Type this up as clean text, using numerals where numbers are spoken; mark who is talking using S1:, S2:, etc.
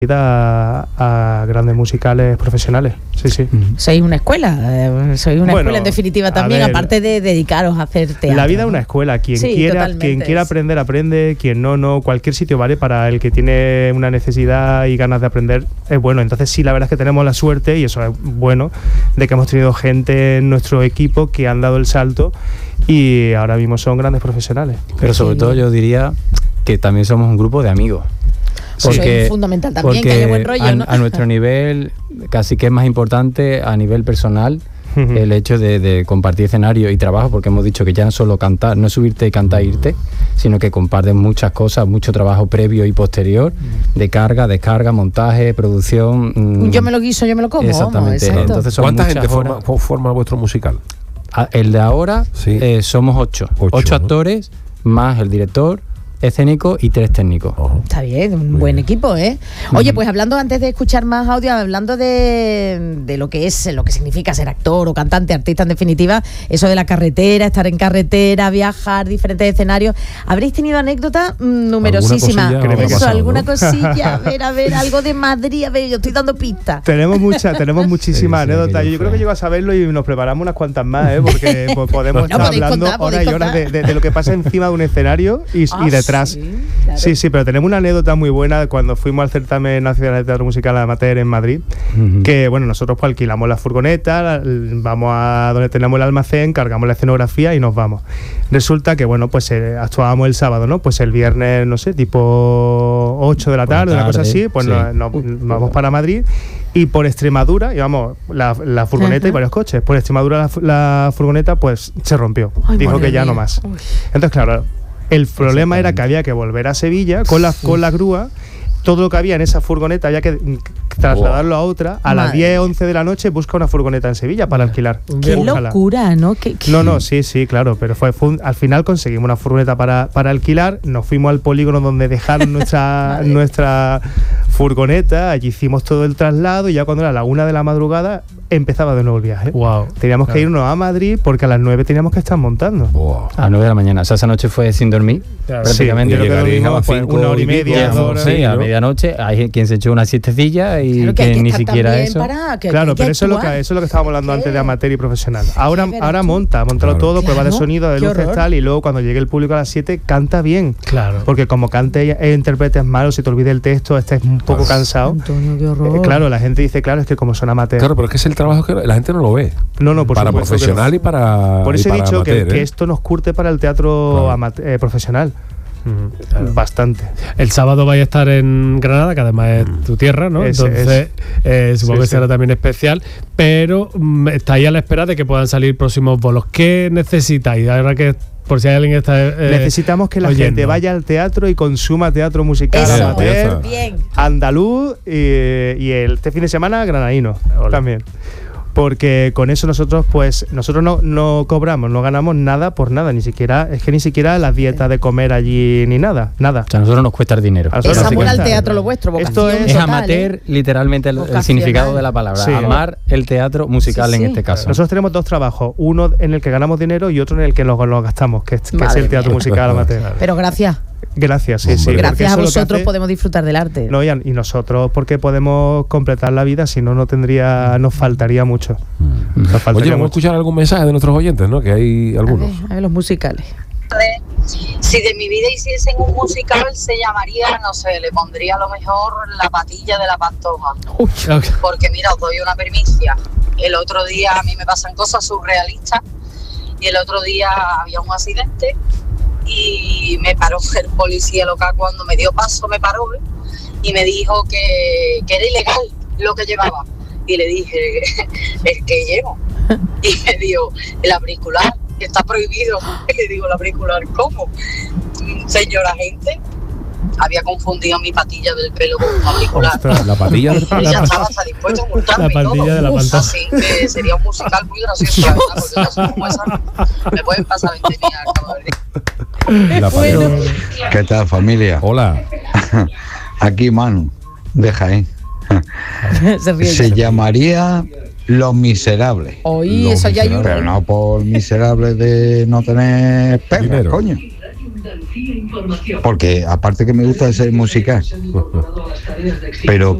S1: a grandes musicales profesionales. Sí.
S2: Sois una escuela, escuela en definitiva también, aparte de dedicaros a hacer teatro.
S1: La vida es una escuela, quien quiera aprender, aprende, quien no, cualquier sitio vale para el que tiene una necesidad y ganas de aprender, es bueno. Entonces sí, la verdad es que tenemos la suerte, y eso es bueno, de que hemos tenido gente en nuestro equipo que han dado el salto y ahora mismo son grandes profesionales.
S3: Pero sobre todo yo diría que también somos un grupo de amigos.
S2: Porque es fundamental también que haya buen rollo, ¿no?
S3: A nuestro nivel, casi que es más importante a nivel personal el hecho de compartir escenario y trabajo, porque hemos dicho que ya no solo cantar, no es subirte y cantar e irte, sino que comparten muchas cosas, mucho trabajo previo y posterior, de carga, descarga, montaje, producción.
S2: Yo me lo guiso, yo me lo como.
S3: Exactamente. Entonces,
S4: ¿cuánta gente forma vuestro musical?
S3: El de ahora somos 8 actores, más el director escénico y 3 técnicos.
S2: Está bien, un buen equipo, ¿eh? Oye, pues hablando, antes de escuchar más audio, hablando de lo que significa ser actor o cantante, artista en definitiva, eso de la carretera, estar en carretera, viajar, diferentes escenarios. ¿Habréis tenido anécdotas numerosísimas? ¿Alguna cosilla? A ver, algo de Madrid, a ver, yo estoy dando pistas.
S1: Tenemos muchísimas anécdotas. Yo creo que llego a saberlo y nos preparamos unas cuantas más, porque podemos estar hablando horas y horas de lo que pasa encima de un escenario y detrás.
S2: Sí, claro.
S1: Sí, pero tenemos una anécdota muy buena cuando fuimos al certamen nacional de teatro musical amateur en Madrid, que bueno, nosotros pues alquilamos la furgoneta, vamos a donde tenemos el almacén, cargamos la escenografía y nos vamos. Resulta que bueno, pues actuábamos el sábado, ¿no? Pues el viernes, no sé, tipo 8 de la tarde, una cosa así, pues nos vamos para Madrid. Y por Extremadura, íbamos la furgoneta y varios coches. Por Extremadura la furgoneta pues se rompió. Dijo que ya no más. Entonces claro, el problema era que había que volver a Sevilla con la grúa. Todo lo que había en esa furgoneta había que trasladarlo a otra. A las 10, 11 de la noche busca una furgoneta en Sevilla para alquilar.
S2: ¡Qué locura!, ¿no?
S1: No, sí, claro, pero al final conseguimos una furgoneta para alquilar. Nos fuimos al polígono donde dejaron nuestra furgoneta. Allí hicimos todo el traslado y ya cuando era la 1 de la madrugada empezaba de nuevo el viaje. Teníamos que irnos a Madrid porque a las 9 teníamos que estar montando.
S3: A las 9 de la mañana. O sea, esa noche fue sin dormir. Prácticamente.
S1: Sí, llegaríamos a 1 hora y media, 2 horas.
S3: Sí, a medianoche. Hay quien se echó una siestecilla y que ni siquiera eso.
S1: Claro, pero eso es lo que estábamos hablando antes de amateur y profesional. Ahora montalo todo, prueba de sonido, de luces, tal, y luego cuando llegue el público a las 7 canta bien.
S4: Claro.
S1: Porque como cante e interpretes malo, si te olvides el texto, estés un poco cansado.
S2: Antonio, qué horror.
S1: Claro, la gente dice, claro, es que como son amateur.
S4: Claro, pero es que es el trabajo que la gente no lo ve.
S1: No, por
S4: para profesional y para.
S1: Por eso he dicho
S4: amateur,
S1: que esto nos curte para el teatro profesional. Bastante.
S5: El sábado vais a estar en Granada, que además es tu tierra, ¿no? Entonces supongo que será también especial, pero estáis a la espera de que puedan salir próximos bolos. ¿Qué necesitáis? Ahora que por si hay alguien que está
S1: necesitamos que la gente vaya al teatro y consuma teatro musical amateur, andaluz y este fin de semana granadino también. Porque con eso nosotros no cobramos, no ganamos nada por nada, ni siquiera las dietas de comer allí ni nada.
S3: O sea, a nosotros nos cuesta el dinero.
S2: Es amor al teatro lo vuestro, vocación.
S3: Esto es amateur, literalmente el significado de la palabra. Sí, amar el teatro musical en este caso.
S1: Nosotros tenemos 2 trabajos, uno en el que ganamos dinero y otro en el que lo gastamos, que es el teatro musical amateur.
S2: Pero gracias,
S1: sí.
S2: Gracias a vosotros podemos disfrutar del arte.
S1: No, y nosotros porque podemos completar la vida, si no, nos faltaría mucho.
S4: Oye, vamos a escuchar algún mensaje de nuestros oyentes, ¿no? Que hay algunos.
S2: A ver los musicales.
S6: Si de mi vida hiciesen un musical, se llamaría, no sé, le pondría a lo mejor La patilla de la Pantoja. Porque mira, os doy una primicia. El otro día a mí me pasan cosas surrealistas y el otro día había un accidente y me paró el policía local. Cuando me dio paso me paró y me dijo que era ilegal lo que llevaba. Y le dije, ¿el qué llevo? Y me dijo, el auricular, que está prohibido. Y le digo, ¿el auricular cómo? Señora gente, había confundido mi patilla del pelo con un auricular.
S4: Ostras, la patilla del pelo.
S6: Ella estaba hasta dispuesta a multarme.
S5: La patilla de la pantalla.
S6: Así que sería un musical muy gracioso, la verdad, porque casos como esa me pueden pasar 20 días.
S2: Bueno.
S7: ¿Qué tal, familia?
S4: Hola.
S7: Aquí Manu, de Jaén. Se llamaría Los Miserables.
S2: Eso ya hay uno.
S7: Pero no por miserables de no tener perras, coño. porque aparte que me gusta ser musical, pero